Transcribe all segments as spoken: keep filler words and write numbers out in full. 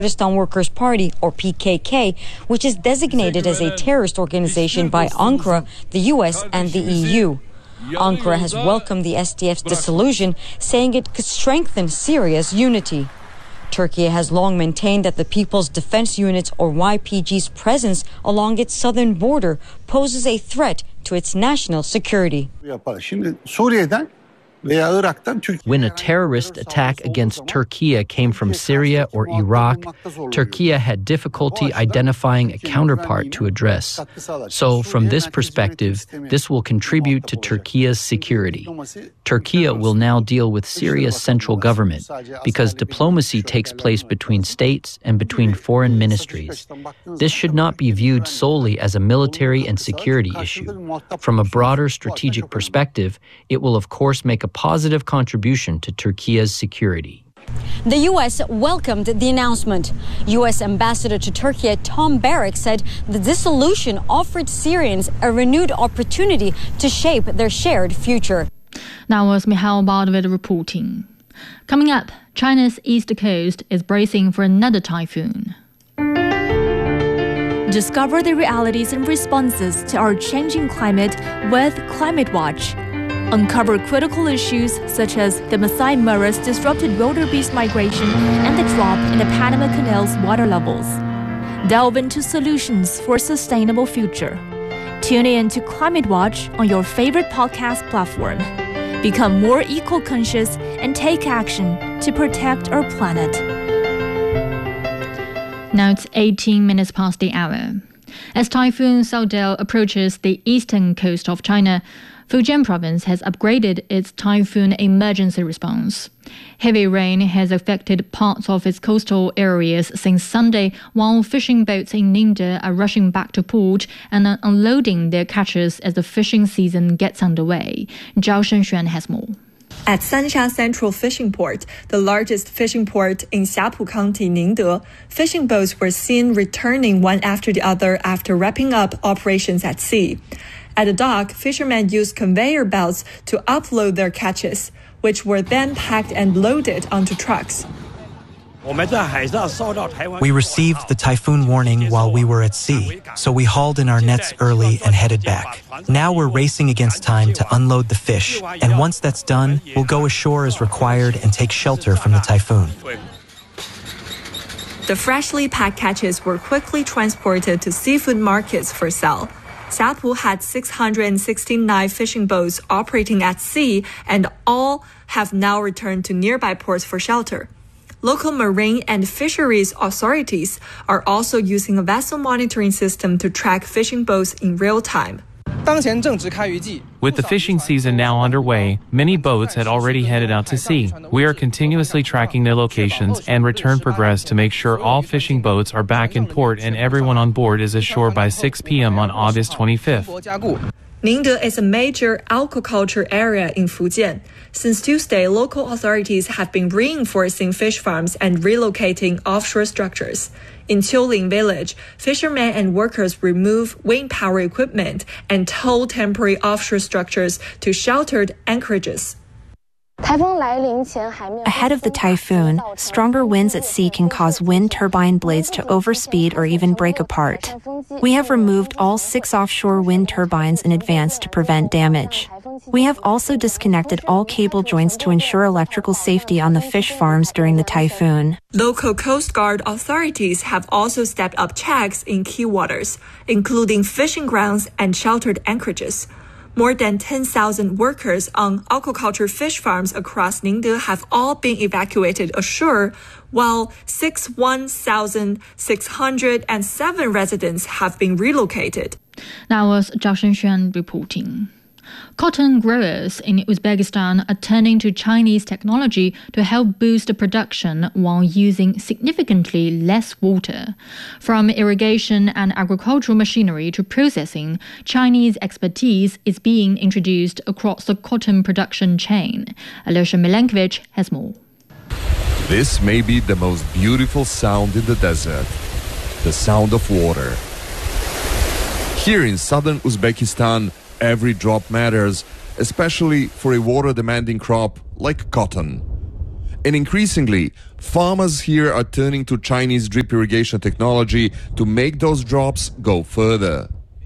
Kurdistan Workers' Party, or P K K, which is designated as a terrorist organization by Ankara, the U S, and the E U. Ankara has welcomed the S D F's dissolution, saying it could strengthen Syria's unity. Turkey has long maintained that the People's Defense Unit's, or Y P G's, presence along its southern border poses a threat to its national security. When a terrorist attack against Turkey came from Syria or Iraq, Turkey had difficulty identifying a counterpart to address. So, from this perspective, this will contribute to Turkey's security. Turkey will now deal with Syria's central government because diplomacy takes place between states and between foreign ministries. This should not be viewed solely as a military and security issue. From a broader strategic perspective, it will of course make a positive contribution to Turkey's security. The U S welcomed the announcement. U S Ambassador to Turkey Tom Barrack said the dissolution offered Syrians a renewed opportunity to shape their shared future. That was Mihail Bardovit reporting. Coming up, China's east coast is bracing for another typhoon. Discover the realities and responses to our changing climate with Climate Watch. Uncover critical issues such as the Masai Mara's disrupted wildebeest migration and the drop in the Panama Canal's water levels. Delve into solutions for a sustainable future. Tune in to Climate Watch on your favorite podcast platform. Become more eco-conscious and take action to protect our planet. Now it's eighteen minutes past the hour. As Typhoon Saudel approaches the eastern coast of China, Fujian province has upgraded its typhoon emergency response. Heavy rain has affected parts of its coastal areas since Sunday, while fishing boats in Ningde are rushing back to port and are unloading their catches as the fishing season gets underway. Zhao Shenshuan has more. At Sansha Central Fishing Port, the largest fishing port in Xiapu County, Ningde, fishing boats were seen returning one after the other after wrapping up operations at sea. At the dock, fishermen used conveyor belts to upload their catches, which were then packed and loaded onto trucks. We received the typhoon warning while we were at sea, so we hauled in our nets early and headed back. Now we're racing against time to unload the fish, and once that's done, we'll go ashore as required and take shelter from the typhoon. The freshly packed catches were quickly transported to seafood markets for sale. Xiapu had six hundred sixty-nine fishing boats operating at sea, and all have now returned to nearby ports for shelter. Local marine and fisheries authorities are also using a vessel monitoring system to track fishing boats in real time. With the fishing season now underway, many boats had already headed out to sea. We are continuously tracking their locations and return progress to make sure all fishing boats are back in port and everyone on board is ashore by six p.m. on August twenty-fifth. Ningde is a major aquaculture area in Fujian. Since Tuesday, local authorities have been reinforcing fish farms and relocating offshore structures. In Qiuling village, fishermen and workers remove wind power equipment and tow temporary offshore structures to sheltered anchorages. Ahead of the typhoon, stronger winds at sea can cause wind turbine blades to overspeed or even break apart. We have removed all six offshore wind turbines in advance to prevent damage. We have also disconnected all cable joints to ensure electrical safety on the fish farms during the typhoon. Local Coast Guard authorities have also stepped up checks in key waters, including fishing grounds and sheltered anchorages. More than ten thousand workers on aquaculture fish farms across Ningde have all been evacuated ashore, while sixty-one thousand six hundred seven residents have been relocated. That was Zhao Shenshuan reporting. Cotton growers in Uzbekistan are turning to Chinese technology to help boost the production while using significantly less water. From irrigation and agricultural machinery to processing, Chinese expertise is being introduced across the cotton production chain. Alyosha Milenkovic has more. This may be the most beautiful sound in the desert, the sound of water. Here in southern Uzbekistan, every drop matters, especially for a water-demanding crop like cotton. And increasingly, farmers here are turning to Chinese drip irrigation technology to make those drops go further.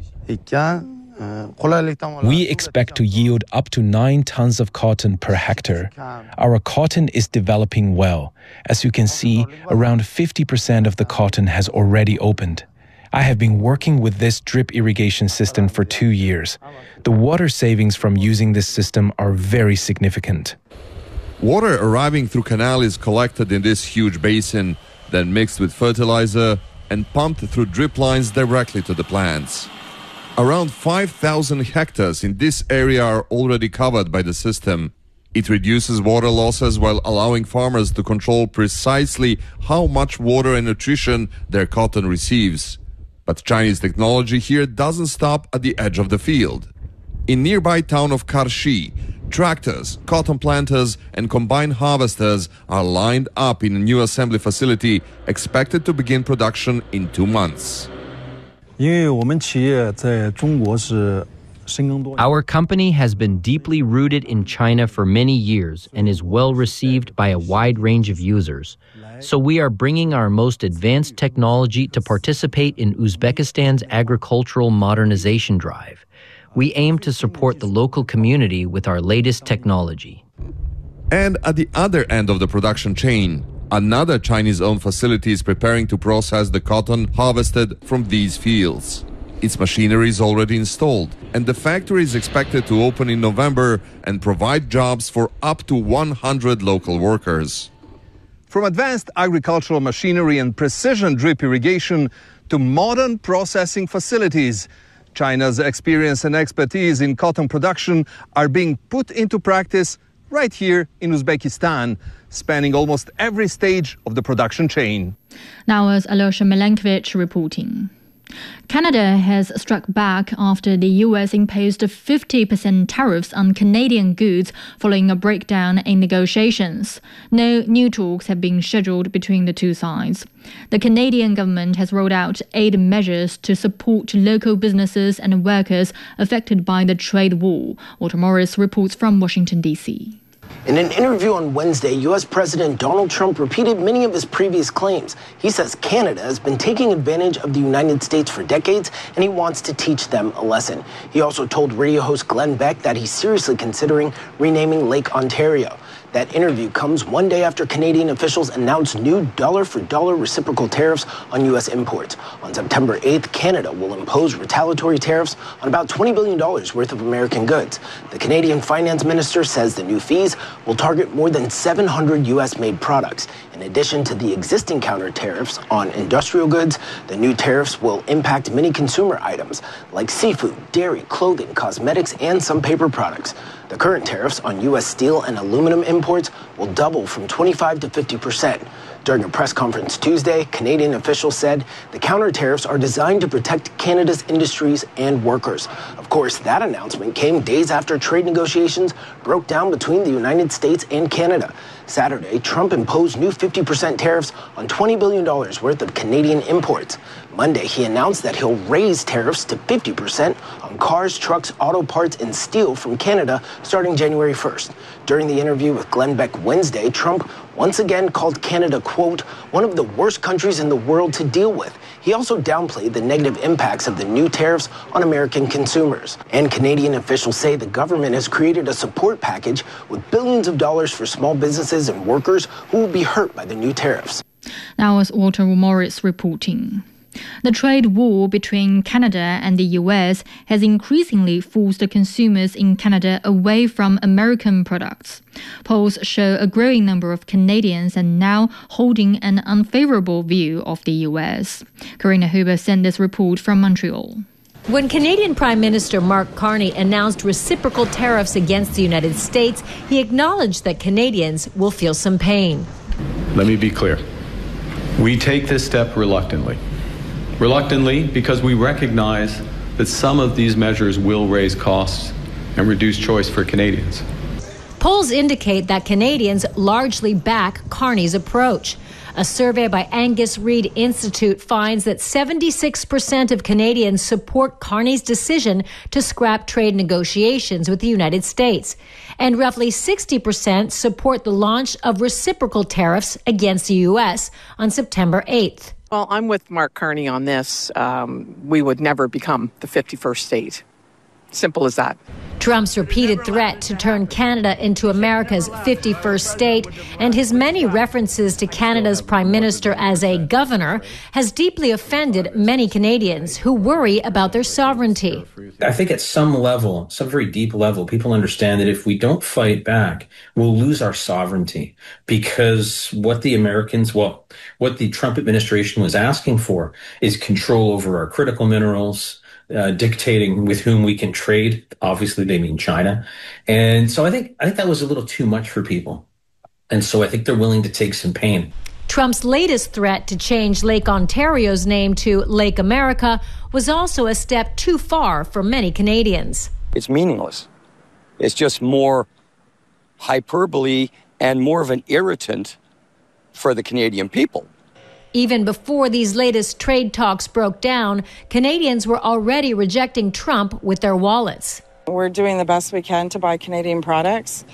We expect to yield up to nine tons of cotton per hectare. Our cotton is developing well. As you can see, around fifty percent of the cotton has already opened. I have been working with this drip irrigation system for two years. The water savings from using this system are very significant. Water arriving through canal is collected in this huge basin, then mixed with fertilizer and pumped through drip lines directly to the plants. Around five thousand hectares in this area are already covered by the system. It reduces water losses while allowing farmers to control precisely how much water and nutrition their cotton receives. But Chinese technology here doesn't stop at the edge of the field. In nearby town of Karshi, tractors, cotton planters and combine harvesters are lined up in a new assembly facility expected to begin production in two months. Our company has been deeply rooted in China for many years and is well received by a wide range of users. So we are bringing our most advanced technology to participate in Uzbekistan's agricultural modernization drive. We aim to support the local community with our latest technology. And at the other end of the production chain, another Chinese-owned facility is preparing to process the cotton harvested from these fields. Its machinery is already installed, and the factory is expected to open in November and provide jobs for up to one hundred local workers. From advanced agricultural machinery and precision drip irrigation to modern processing facilities, China's experience and expertise in cotton production are being put into practice right here in Uzbekistan, spanning almost every stage of the production chain. Now as Alyosha Milenkovic reporting. Canada has struck back after the U S imposed fifty percent tariffs on Canadian goods following a breakdown in negotiations. No new talks have been scheduled between the two sides. The Canadian government has rolled out aid measures to support local businesses and workers affected by the trade war. Walter Morris reports from Washington, D C In an interview on Wednesday, U S President Donald Trump repeated many of his previous claims. He says Canada has been taking advantage of the United States for decades, and he wants to teach them a lesson. He also told radio host Glenn Beck that he's seriously considering renaming Lake Ontario. That interview comes one day after Canadian officials announced new dollar-for-dollar reciprocal tariffs on U S imports. On September eighth, Canada will impose retaliatory tariffs on about twenty billion dollars worth of American goods. The Canadian finance minister says the new fees will target more than seven hundred U S-made products. In addition to the existing counter tariffs on industrial goods, the new tariffs will impact many consumer items like seafood, dairy, clothing, cosmetics, and some paper products. The current tariffs on U S steel and aluminum imports will double from twenty-five to fifty percent. During a press conference Tuesday, Canadian officials said the counter tariffs are designed to protect Canada's industries and workers. Of course, that announcement came days after trade negotiations broke down between the United States and Canada. Saturday, Trump imposed new fifty percent tariffs on twenty billion dollars worth of Canadian imports. Monday, he announced that he'll raise tariffs to fifty percent on cars, trucks, auto parts, and steel from Canada starting January first. During the interview with Glenn Beck Wednesday, Trump once again called Canada, quote, one of the worst countries in the world to deal with. He also downplayed the negative impacts of the new tariffs on American consumers. And Canadian officials say the government has created a support package with billions of dollars for small businesses and workers who will be hurt by the new tariffs. Now as Walter Morris reporting. The trade war between Canada and the U S has increasingly forced the consumers in Canada away from American products. Polls show a growing number of Canadians are now holding an unfavorable view of the U S. Karina Huber sent this report from Montreal. When Canadian Prime Minister Mark Carney announced reciprocal tariffs against the United States, he acknowledged that Canadians will feel some pain. Let me be clear. We take this step reluctantly. Reluctantly, because we recognize that some of these measures will raise costs and reduce choice for Canadians. Polls indicate that Canadians largely back Carney's approach. A survey by Angus Reid Institute finds that seventy-six percent of Canadians support Carney's decision to scrap trade negotiations with the United States. And roughly sixty percent support the launch of reciprocal tariffs against the U S on September eighth. Well, I'm with Mark Carney on this. Um, we would never become the fifty-first state. Simple as that. Trump's repeated threat to turn Canada into America's fifty-first state and his many references to Canada's prime minister as a governor has deeply offended many Canadians who worry about their sovereignty. I think at some level, some very deep level, people understand that if we don't fight back, we'll lose our sovereignty, because what the Americans, well, what the Trump administration was asking for is control over our critical minerals, Uh, dictating with whom we can trade. Obviously, they mean China. And so I think I think that was a little too much for people. And so I think they're willing to take some pain. Trump's latest threat to change Lake Ontario's name to Lake America was also a step too far for many Canadians. It's meaningless. It's just more hyperbole and more of an irritant for the Canadian people. Even before these latest trade talks broke down, Canadians were already rejecting Trump with their wallets. We're doing the best we can to buy Canadian products.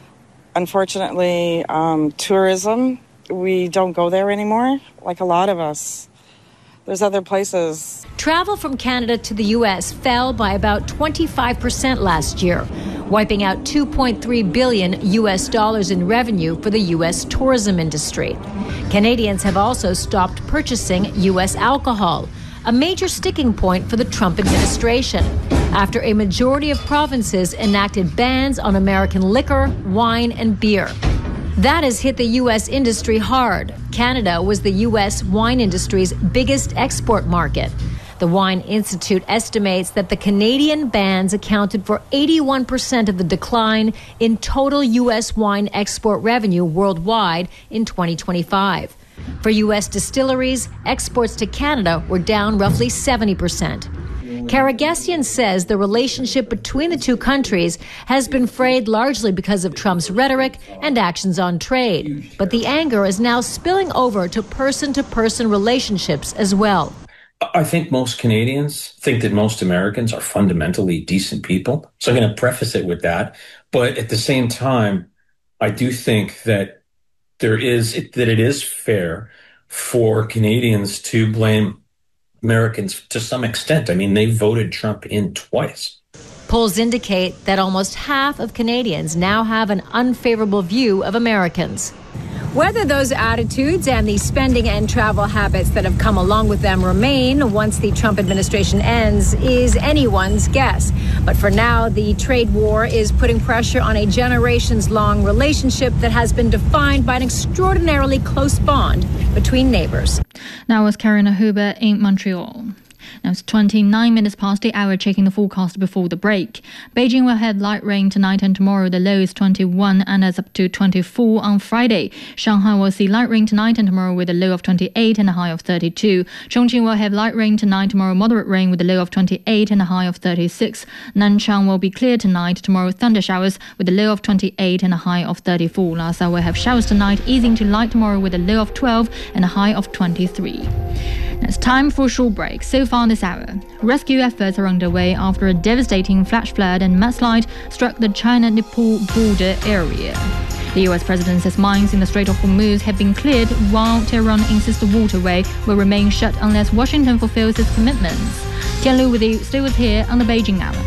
Unfortunately, um, tourism, we don't go there anymore, like a lot of us. There's other places. Travel from Canada to the U S fell by about twenty-five percent last year, wiping out two point three billion U S dollars in revenue for the U S tourism industry. Canadians have also stopped purchasing U S alcohol, a major sticking point for the Trump administration, after a majority of provinces enacted bans on American liquor, wine, and beer. That has hit the U S industry hard. Canada was the U S wine industry's biggest export market. The Wine Institute estimates that the Canadian bans accounted for eighty-one percent of the decline in total U S wine export revenue worldwide in twenty twenty-five. For U S distilleries, exports to Canada were down roughly seventy percent. Karagesian says the relationship between the two countries has been frayed largely because of Trump's rhetoric and actions on trade. But the anger is now spilling over to person-to-person relationships as well. I think most Canadians think that most Americans are fundamentally decent people. So I'm going to preface it with that. But at the same time, I do think that there is, that it is fair for Canadians to blame Americans to some extent. I mean, they voted Trump in twice. Polls indicate that almost half of Canadians now have an unfavorable view of Americans. Whether those attitudes and the spending and travel habits that have come along with them remain once the Trump administration ends is anyone's guess. But for now, the trade war is putting pressure on a generations-long relationship that has been defined by an extraordinarily close bond between neighbors. That was Karina Huber in Montreal. Now it's twenty-nine minutes past the hour, checking the forecast before the break. Beijing will have light rain tonight and tomorrow. The low is twenty-one and is up to twenty-four on Friday. Shanghai will see light rain tonight and tomorrow with a low of twenty-eight and a high of thirty-two. Chongqing will have light rain tonight, tomorrow moderate rain with a low of twenty-eight and a high of thirty-six. Nanchang will be clear tonight, tomorrow thunder showers with a low of twenty-eight and a high of thirty-four. Lhasa will have showers tonight, easing to light tomorrow with a low of twelve and a high of twenty-three. Now it's time for a short break. So far this hour, rescue efforts are underway after a devastating flash flood and mudslide struck the China-Nepal border area. The U S president says mines in the Strait of Hormuz have been cleared, while Tehran insists the waterway will remain shut unless Washington fulfills its commitments. Tian Lu with you. Stay with here on the Beijing Hour.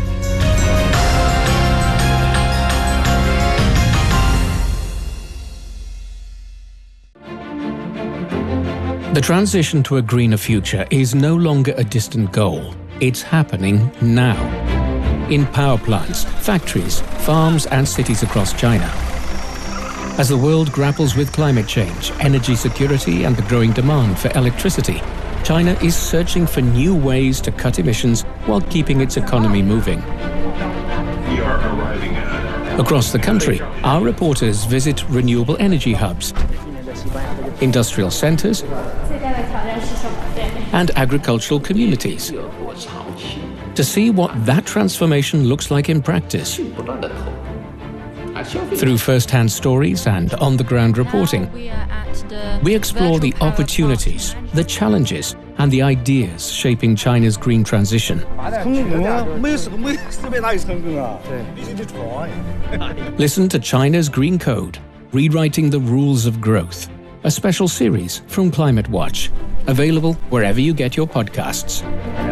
The transition to a greener future is no longer a distant goal. It's happening now. In power plants, factories, farms and cities across China. As the world grapples with climate change, energy security and the growing demand for electricity, China is searching for new ways to cut emissions while keeping its economy moving. We are arriving at... Across the country, our reporters visit renewable energy hubs, industrial centers, and agricultural communities to see what that transformation looks like in practice. Through first-hand stories and on-the-ground reporting, we explore the opportunities, the challenges, and the ideas shaping China's green transition. Listen to China's Green Code, Rewriting the Rules of Growth, a special series from Climate Watch, available wherever you get your podcasts.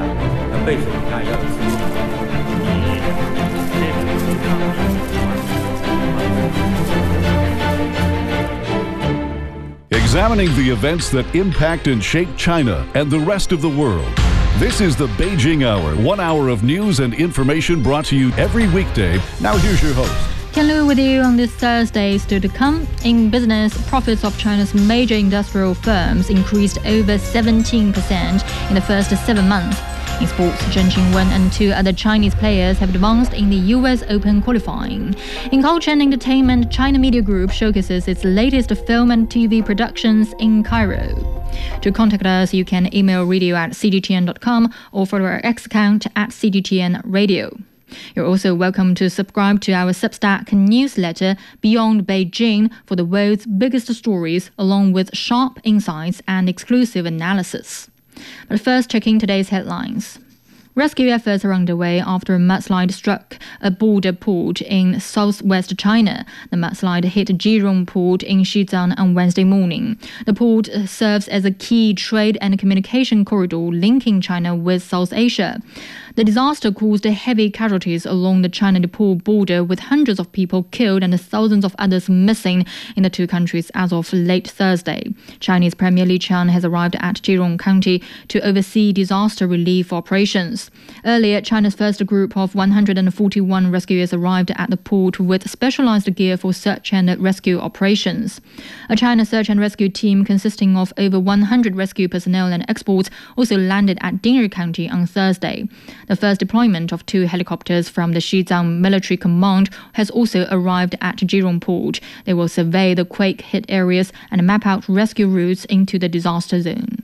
Examining the events that impact and shape China and the rest of the world. This is the Beijing Hour, one hour of news and information brought to you every weekday. Now here's your host. Ken Lu with you on this Thursday. Still to come, in business, profits of China's major industrial firms increased over seventeen percent in the first seven months. In sports, Zheng Qinwen and two other Chinese players have advanced in the U S Open qualifying. In culture and entertainment, China Media Group showcases its latest film and T V productions in Cairo. To contact us, you can email radio at c g t n dot com or follow our X account at c g t n radio. You're also welcome to subscribe to our Substack newsletter, Beyond Beijing, for the world's biggest stories, along with sharp insights and exclusive analysis. But first, checking today's headlines. Rescue efforts are underway after a mudslide struck a border port in southwest China. The mudslide hit Jirong Port in Xizang on Wednesday morning. The port serves as a key trade and communication corridor linking China with South Asia. The disaster caused heavy casualties along the China-Nepal border, with hundreds of people killed and thousands of others missing in the two countries as of late Thursday. Chinese Premier Li Qiang has arrived at Jirong County to oversee disaster relief operations. Earlier, China's first group of one hundred forty-one rescuers arrived at the port with specialized gear for search and rescue operations. A China search and rescue team consisting of over one hundred rescue personnel and experts also landed at Ding'er County on Thursday. The first deployment of two helicopters from the Xizang Military Command has also arrived at Jirong Port. They will survey the quake-hit areas and map out rescue routes into the disaster zone.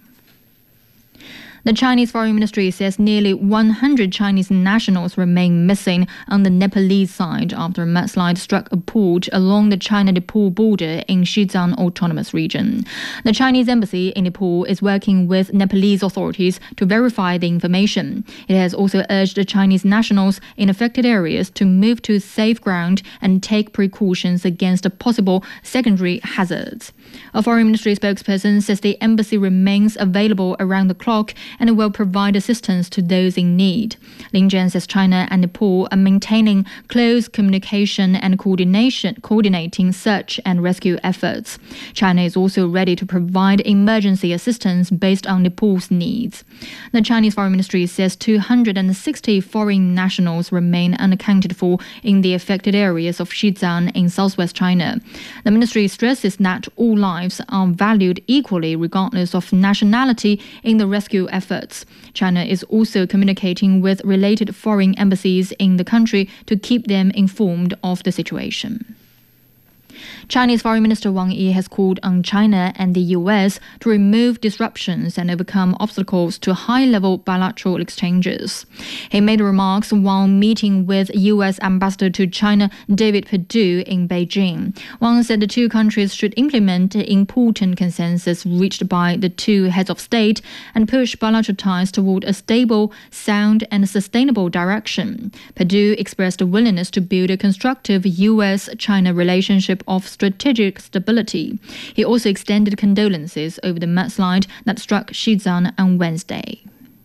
The Chinese Foreign Ministry says nearly one hundred Chinese nationals remain missing on the Nepalese side after a mudslide struck a port along the China-Nepal border in Xizang Autonomous Region. The Chinese embassy in Nepal is working with Nepalese authorities to verify the information. It has also urged the Chinese nationals in affected areas to move to safe ground and take precautions against possible secondary hazards. A Foreign Ministry spokesperson says the embassy remains available around the clock and will provide assistance to those in need. Lin Jian says China and Nepal are maintaining close communication and coordination, coordinating search and rescue efforts. China is also ready to provide emergency assistance based on Nepal's needs. The Chinese Foreign Ministry says two hundred sixty foreign nationals remain unaccounted for in the affected areas of Xizang in southwest China. The ministry stresses that all lives are valued equally regardless of nationality in the rescue efforts. China is also communicating with related foreign embassies in the country to keep them informed of the situation. Chinese Foreign Minister Wang Yi has called on China and the U S to remove disruptions and overcome obstacles to high-level bilateral exchanges. He made remarks while meeting with U S Ambassador to China David Perdue in Beijing. Wang said the two countries should implement important consensus reached by the two heads of state and push bilateral ties toward a stable, sound and sustainable direction. Perdue expressed a willingness to build a constructive U S China relationship of strategic stability. He also extended condolences over the mudslide that struck Xizang on Wednesday.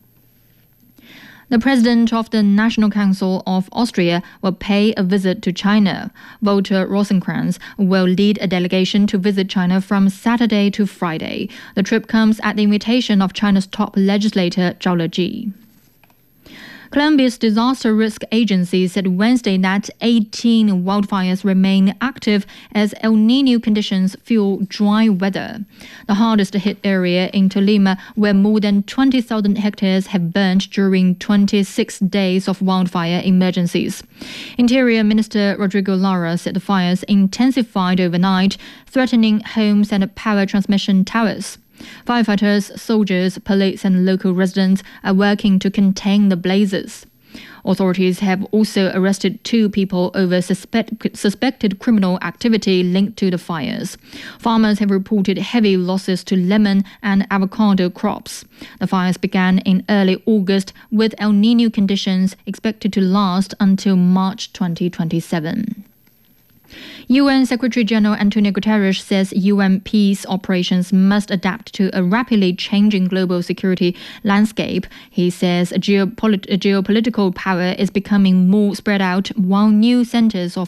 The president of the National Council of Austria will pay a visit to China. Walter Rosenkranz will lead a delegation to visit China from Saturday to Friday. The trip comes at the invitation of China's top legislator, Zhao Leji. Colombia's Disaster Risk Agency said Wednesday that eighteen wildfires remain active as El Niño conditions fuel dry weather. The hardest hit area in Tolima, where more than twenty thousand hectares have burned during twenty-six days of wildfire emergencies. Interior Minister Rodrigo Lara said the fires intensified overnight, threatening homes and power transmission towers. Firefighters, soldiers, police and local residents are working to contain the blazes. Authorities have also arrested two people over suspect, suspected criminal activity linked to the fires. Farmers have reported heavy losses to lemon and avocado crops. The fires began in early August, with El Niño conditions expected to last until March twenty twenty-seven. U N Secretary-General Antonio Guterres says U N peace operations must adapt to a rapidly changing global security landscape. He says geopolit- geopolitical power is becoming more spread out, while new centers of